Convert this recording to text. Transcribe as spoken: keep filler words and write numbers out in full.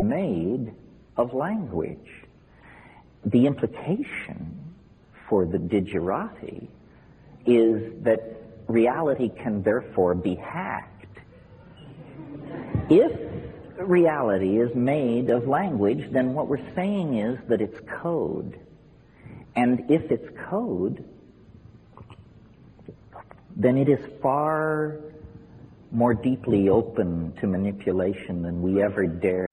made of language. The implication for the digerati is that reality can therefore be hacked. If reality is made of language, then what we're saying is that it's code. And if it's code, then it is far more deeply open to manipulation than we ever dare